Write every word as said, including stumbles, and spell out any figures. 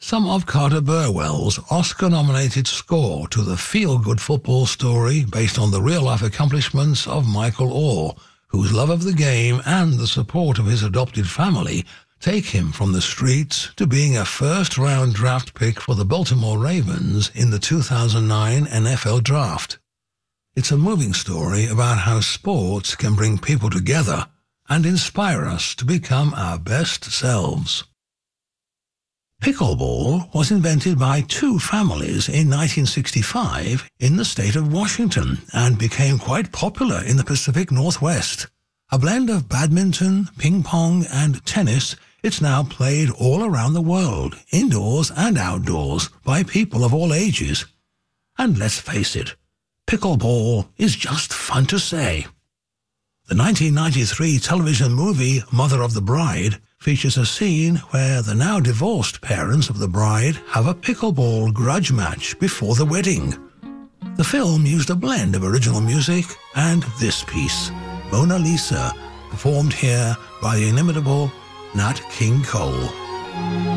Some of Carter Burwell's Oscar-nominated score to the feel-good football story based on the real-life accomplishments of Michael Orr, whose love of the game and the support of his adopted family take him from the streets to being a first-round draft pick for the Baltimore Ravens in the two thousand nine N F L Draft. It's a moving story about how sports can bring people together and inspire us to become our best selves. Pickleball was invented by two families in nineteen sixty-five in the state of Washington and became quite popular in the Pacific Northwest. A blend of badminton, ping pong, and tennis, it's now played all around the world, indoors and outdoors, by people of all ages. And let's face it, pickleball is just fun to say. The nineteen ninety-three television movie Mother of the Bride features a scene where the now divorced parents of the bride have a pickleball grudge match before the wedding. The film used a blend of original music and this piece, Mona Lisa, performed here by the inimitable Nat King Cole.